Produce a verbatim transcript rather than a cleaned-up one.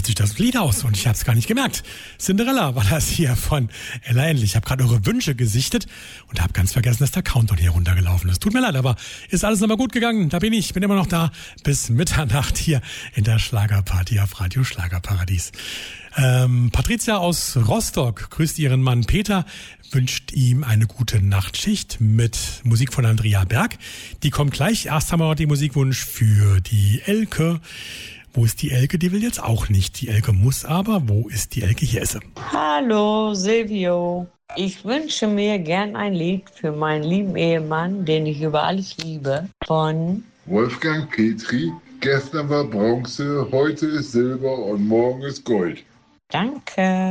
plötzlich das Lied aus und ich habe es gar nicht gemerkt. Cinderella war das hier von Ella Endlich. Ich habe gerade eure Wünsche gesichtet und habe ganz vergessen, dass der Countdown hier runtergelaufen ist. Tut mir leid, aber ist alles nochmal gut gegangen. Da bin ich, bin immer noch da bis Mitternacht hier in der Schlagerparty auf Radio Schlagerparadies. Ähm, Patricia aus Rostock grüßt ihren Mann Peter, wünscht ihm eine gute Nachtschicht mit Musik von Andrea Berg. Die kommt gleich. Erst haben wir noch den Musikwunsch für die Elke. Wo ist die Elke? Die will jetzt auch nicht. Die Elke muss aber. Wo ist die Elke? Hier ist sie. Hallo Silvio. Ich wünsche mir gern ein Lied für meinen lieben Ehemann, den ich über alles liebe, von Wolfgang Petri. Gestern war Bronze, heute ist Silber und morgen ist Gold. Danke.